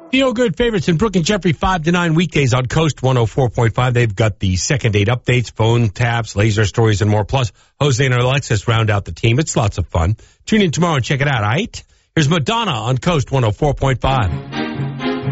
Feel Good Favorites and Brooke and Jeffrey 5 to 9 weekdays on Coast 104.5. They've got the second date updates, phone taps, laser stories, and more. Plus, Jose and Alexis round out the team. It's lots of fun. Tune in tomorrow and check it out, all right? Here's Madonna on Coast 104.5.